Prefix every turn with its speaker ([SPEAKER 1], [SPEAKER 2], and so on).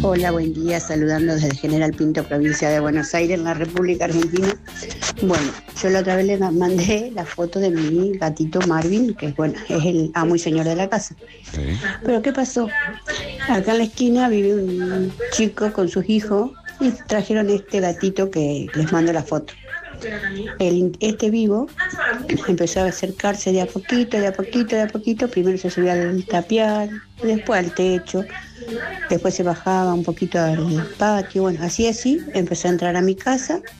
[SPEAKER 1] Hola, buen día, saludando desde General Pinto, provincia de Buenos Aires, en la República Argentina. Bueno, yo la otra vez le mandé la foto de mi gatito Marvin, que bueno, es el amo y señor de la casa.
[SPEAKER 2] Sí.
[SPEAKER 1] Pero ¿qué pasó? Acá en la esquina vive un chico con sus hijos y trajeron este gatito que les mando la foto. Este vivo empezó a acercarse de a poquito, de a poquito, de a poquito. Primero se subía al tapial, después al techo, después se bajaba un poquito al patio. Bueno, así empezó a entrar a mi casa